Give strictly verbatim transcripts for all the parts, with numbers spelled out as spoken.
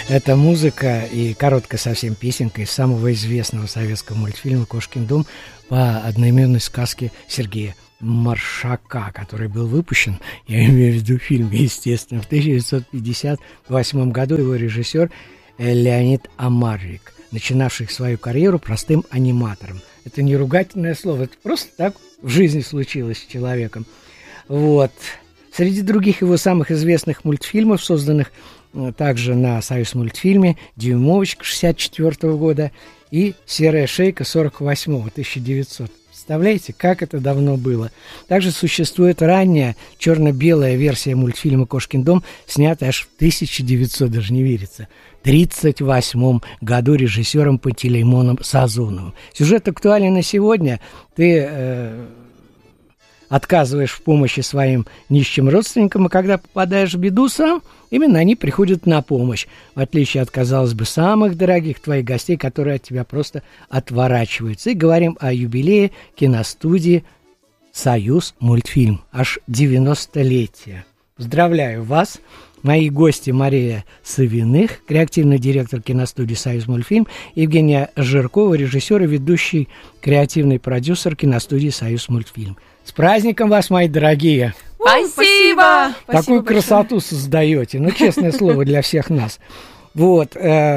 Это музыка и короткая совсем песенка из самого известного советского мультфильма «Кошкин дом» по одноименной сказке Сергея Маршака, который был выпущен, я имею в виду фильм, естественно, в тысяча девятьсот пятьдесят восьмом году. Его режиссер Леонид Амарик, начинавший свою карьеру простым аниматором. Это не ругательное слово, это просто так в жизни случилось с человеком. Вот. Среди других его самых известных мультфильмов, созданных также на Союзмультфильме, «Дюймовочка» шестьдесят четвёртого года и «Серая шейка» сорок восьмого, тысяча девятисотого. Представляете, как это давно было. Также существует ранняя черно-белая версия мультфильма «Кошкин дом», снятая аж в тысяча девятисотом, даже не верится, тридцать восьмом году режиссером Пантелеймоном Сазоновым. Сюжет актуален на сегодня. Ты э, отказываешь в помощи своим нищим родственникам, и когда попадаешь в беду сам, именно они приходят на помощь, в отличие от, казалось бы, самых дорогих твоих гостей, которые от тебя просто отворачиваются. И говорим о юбилее киностудии «Союзмультфильм». Аж девяностолетие. Поздравляю вас! Мои гости: Мария Савиных, креативный директор киностудии «Союзмультфильм», Евгения Жиркова, режиссер и ведущий креативный продюсер киностудии «Союзмультфильм». С праздником вас, мои дорогие! Спасибо! Такую Спасибо красоту большое создаете. Ну, честное слово, для всех нас. Вот. Э,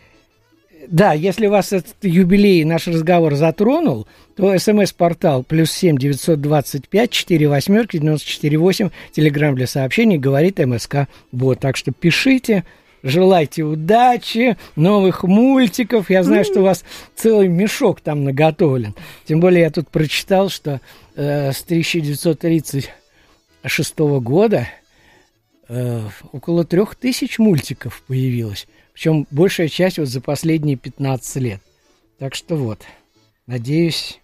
да, если вас этот юбилей, наш разговор затронул, то смс-портал плюс семь девятьсот двадцать пять четыре восьмерки девяносто четыре восемь, телеграм для сообщений, говорит МСК Бот. Так что пишите, желайте удачи, новых мультиков. Я знаю, что у вас целый мешок там наготовлен. Тем более я тут прочитал, что э, с тысяча девятьсот тридцать шестого года э, около трех тысяч мультиков появилось. Причем большая часть вот за последние пятнадцать лет. Так что вот, надеюсь,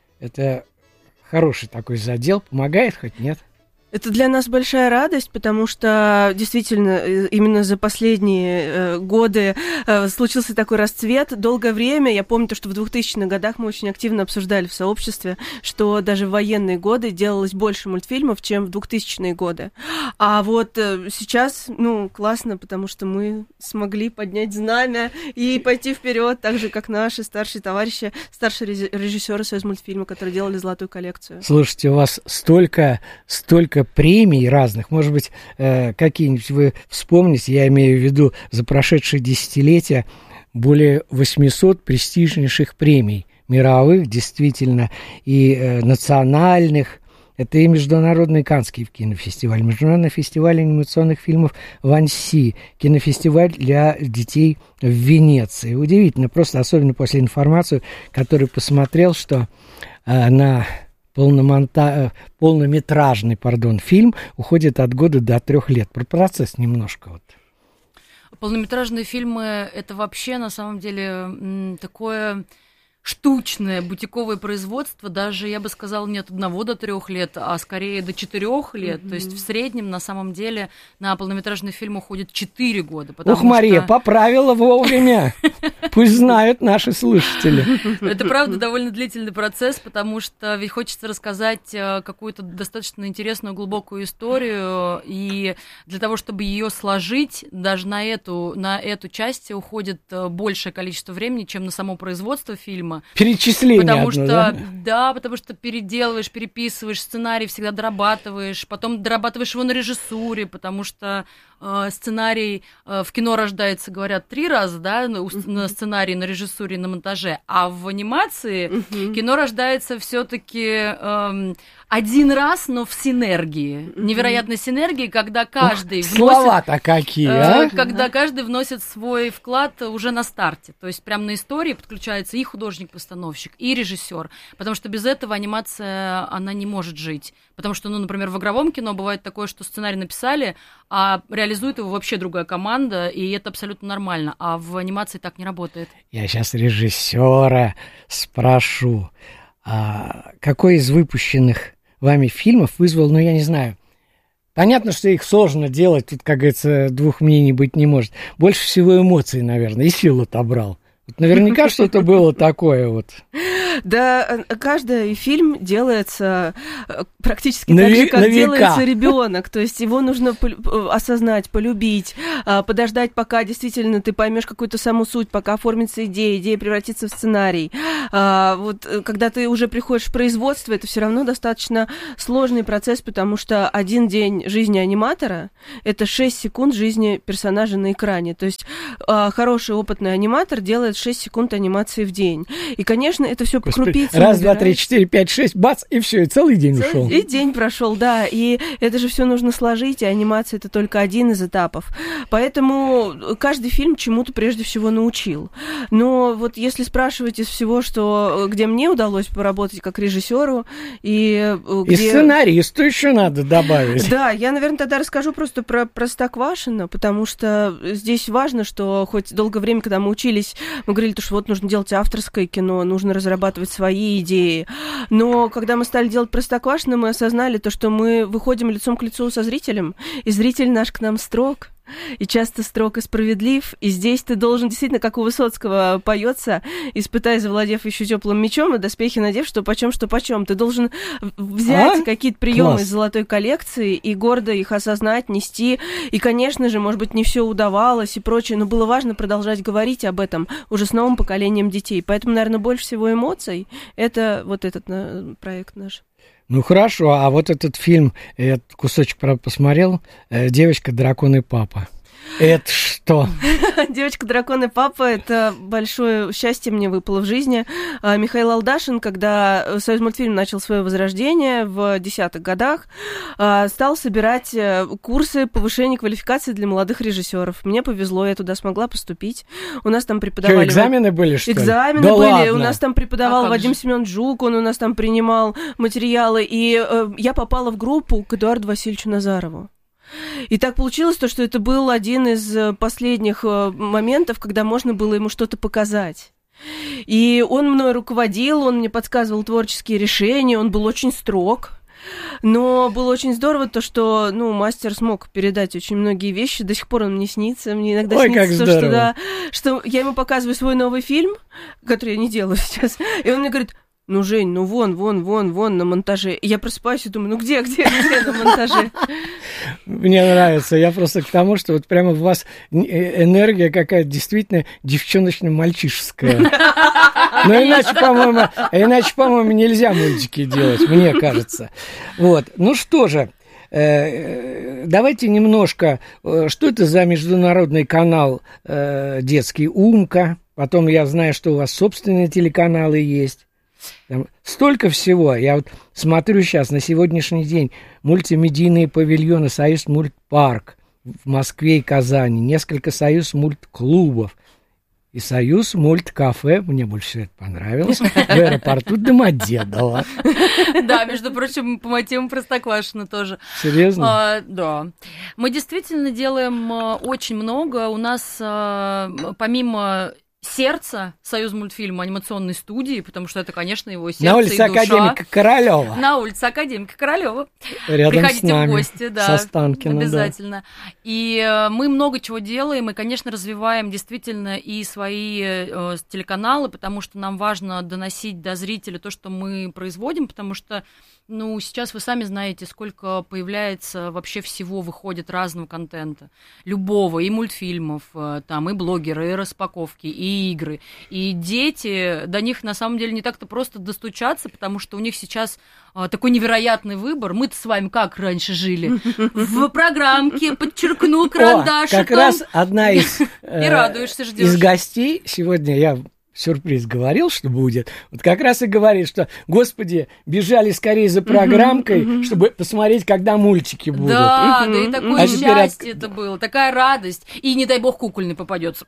это хороший такой задел. Помогает хоть нет? Это для нас большая радость, потому что действительно именно за последние э, годы э, случился такой расцвет. Долгое время, я помню, то, что в двухтысячных годах мы очень активно обсуждали в сообществе, что даже в военные годы делалось больше мультфильмов, чем в двухтысячные годы. А вот э, сейчас, ну, классно, потому что мы смогли поднять знамя и пойти вперед, так же, как наши старшие товарищи, старшие режиссеры Союзмультфильма, которые делали золотую коллекцию. Слушайте, у вас столько, столько премий разных, может быть, э, какие-нибудь вы вспомните, я имею в виду за прошедшие десятилетия более восьмисот престижнейших премий мировых, действительно, и э, национальных. Это и Международный Каннский кинофестиваль, Международный фестиваль анимационных фильмов в Анси, кинофестиваль для детей в Венеции. Удивительно, просто особенно после информации, которую посмотрел, что э, на Полномонта... полнометражный, пардон, фильм уходит от года до трех лет. Про процесс немножко вот. Полнометражные фильмы — это вообще, на самом деле, такое штучное бутиковое производство, даже, я бы сказала, не от одного до трех лет, а скорее до четырех лет. Mm-hmm. То есть в среднем, на самом деле, на полнометражный фильм уходит четыре года. Ух, Мария, что... поправила вовремя. Пусть знают наши слушатели. Это, правда, довольно длительный процесс, потому что ведь хочется рассказать какую-то достаточно интересную, глубокую историю, и для того, чтобы ее сложить, даже на эту, на эту часть уходит большее количество времени, чем на само производство фильма. Перечисление Потому одно, что, да? да, потому что переделываешь, переписываешь, сценарий всегда дорабатываешь, потом дорабатываешь его на режиссуре, потому что э, сценарий э, в кино рождается, говорят, три раза, да, на, uh-huh. на сценарии, на режиссуре, на монтаже, а в анимации uh-huh. кино рождается все-таки э, один раз, но в синергии, uh-huh. невероятной синергии, когда каждый Ох, вносит, слова-то какие, а? э, когда каждый вносит свой вклад уже на старте, то есть прямо на истории подключается и художник-постановщик, и режиссер, потому что без этого анимация, она не может жить, потому что, ну, например, в игровом кино бывает такое, что сценарий написали, а реализует его вообще другая команда, и это абсолютно нормально, а в анимации так не работает. Я сейчас режиссера спрошу, а какой из выпущенных вами фильмов вызвал, ну, я не знаю, понятно, что их сложно делать, тут, как говорится, двух мнений быть не может, больше всего эмоций, наверное, и сил отобрал. Вот наверняка что-то было такое вот. Да, каждый фильм делается практически на так ве- же, как на века. делается ребенок. То есть его нужно пол- осознать, полюбить, подождать, пока действительно ты поймешь какую-то саму суть, пока оформится идея, идея превратится в сценарий. Вот когда ты уже приходишь в производство, это все равно достаточно сложный процесс, потому что один день жизни аниматора — это шесть секунд жизни персонажа на экране. То есть хороший опытный аниматор делает шесть секунд анимации в день. И, конечно, это все по крупицам. Раз, два, три, четыре, пять, шесть, бац, и все, и целый день целый ушел. И день прошел, да. И это же все нужно сложить, и анимация — это только один из этапов. Поэтому каждый фильм чему-то прежде всего научил. Но вот если спрашивать из всего, что, где мне удалось поработать как режиссеру, и где... И сценаристу еще надо добавить. Да, я, наверное, тогда расскажу просто про Простоквашино, потому что здесь важно, что хоть долгое время, когда мы учились, мы говорили, что вот нужно делать авторское кино, нужно разрабатывать свои идеи. Но когда мы стали делать Простоквашино, мы осознали то, что мы выходим лицом к лицу со зрителем, и зритель наш к нам строг. И часто строг и справедлив, и здесь ты должен действительно, как у Высоцкого поется, испытай, завладев еще теплым мечом, и доспехи надев, что почем, что почем. Ты должен взять а? какие-то приемы из золотой коллекции и гордо их осознать, нести. И, конечно же, может быть, не все удавалось и прочее, но было важно продолжать говорить об этом уже с новым поколением детей. Поэтому, наверное, больше всего эмоций это вот этот проект наш. Ну хорошо, а вот этот фильм, я кусочек, правда, посмотрел, «Девочка, дракон и папа». Это что? «Девочка, дракон и папа» — это большое счастье мне выпало в жизни. Михаил Алдашин, когда Союзмультфильм начал свое возрождение в десятых годах, стал собирать курсы повышения квалификации для молодых режиссеров. Мне повезло, я туда смогла поступить. У нас там преподавали... Что, экзамены были, что ли? Экзамены да были. Ладно. У нас там преподавал а Вадим Семенович Жук, он у нас там принимал материалы. И э, я попала в группу к Эдуарду Васильевичу Назарову. И так получилось, то, что это был один из последних моментов, когда можно было ему что-то показать. И он мной руководил, он мне подсказывал творческие решения, он был очень строг. Но было очень здорово то, что, ну, мастер смог передать очень многие вещи. До сих пор он мне снится. Мне иногда Ой, снится то, что, да, что я ему показываю свой новый фильм, который я не делаю сейчас, и он мне говорит: ну, Жень, ну вон, вон, вон, вон на монтаже. И я просыпаюсь и думаю, ну где, где, где на монтаже? Мне нравится. Я просто к тому, что вот прямо в вас энергия какая-то действительно девчоночно-мальчишеская. Но иначе, по-моему, иначе, по-моему, нельзя мультики делать, мне кажется. Вот. Ну что же, давайте немножко, что это за международный канал детский «Умка». Потом я знаю, что у вас собственные телеканалы есть. Там столько всего. Я вот смотрю сейчас на сегодняшний день мультимедийные павильоны «Союз мультпарк» в Москве и Казани, несколько «Союз мультклубов» и «Союз мульткафе». Мне больше всего это понравилось. В аэропорту Домодедово. Да, между прочим, по мотивам Простоквашино тоже. Серьезно? А, да. Мы действительно делаем очень много. У нас помимо... сердце Союзмультфильма анимационной студии, потому что это, конечно, его сердце и душа. На улице Академика Королёва. На улице Академика Королёва. Рядом Приходите с нами, в гости, да, со Станкино, обязательно. Да. И э, мы много чего делаем, и, конечно, развиваем действительно и свои э, телеканалы, потому что нам важно доносить до зрителя то, что мы производим, потому что, ну, сейчас вы сами знаете, сколько появляется вообще всего, выходит разного контента, любого, и мультфильмов, э, там, и блогеры, и распаковки, и игры. И дети, до них на самом деле не так-то просто достучаться, потому что у них сейчас а, такой невероятный выбор. Мы-то с вами как раньше жили? В программке подчеркнул карандашиком. О, как раз одна из, и радуешься, ждёшь. из гостей сегодня, я сюрприз говорил, что будет, вот как раз и говорит, что, господи, бежали скорее за программкой, uh-huh, uh-huh. чтобы посмотреть, когда мультики будут. Да, uh-huh. да и такое а счастье от... это было, такая радость. И, не дай бог, кукольный попадется.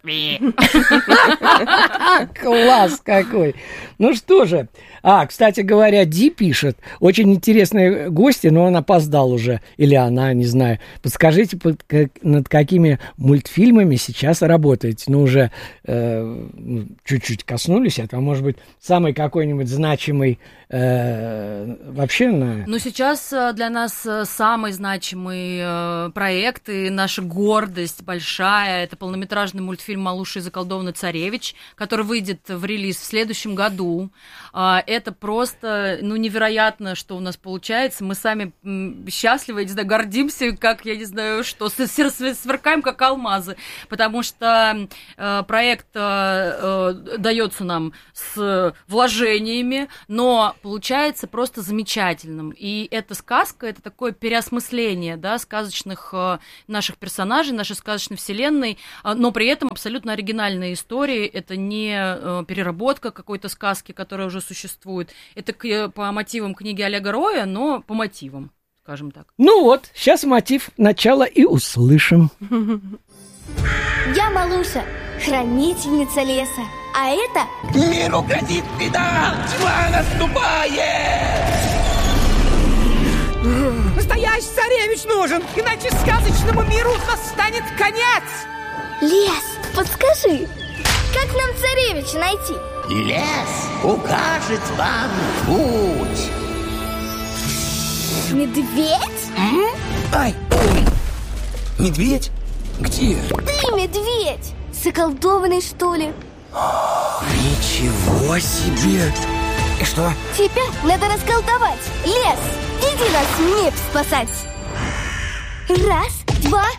Класс какой. Ну что же. А, кстати говоря, Ди пишет, очень интересные гости, но он опоздал уже, или она, не знаю. Подскажите, под, как, над какими мультфильмами сейчас работаете? Ну, уже э, чуть-чуть чуть-чуть коснулись этого, может быть, самый какой-нибудь значимый э, вообще на... Ну, сейчас для нас самый значимый проект и наша гордость большая — это полнометражный мультфильм «Малуша и заколдованный царевич», который выйдет в релиз в следующем году. Это просто, ну, невероятно, что у нас получается. Мы сами счастливы, я не знаю, гордимся, как, я не знаю, что, сверкаем, как алмазы, потому что проект дается нам с вложениями, но получается просто замечательным. И эта сказка — это такое переосмысление, да, сказочных наших персонажей, нашей сказочной вселенной, но при этом абсолютно оригинальная история. Это не переработка какой-то сказки, которая уже существует. Это по мотивам книги Олега Роя, но по мотивам, скажем так. Ну вот, сейчас мотив начала и услышим. Я Малуша, хранительница леса. А это... Миру грозит беда! Тьма наступает! Настоящий царевич нужен, иначе сказочному миру настанет конец! Лес, подскажи, как нам царевича найти? Лес укажет вам путь. Медведь? М? Ай, ой. Медведь? Где? Ты медведь! Заколдованный, что ли? Ничего себе! И что? Тебя надо расколдовать. Лес, иди нас мир спасать. Раз, два,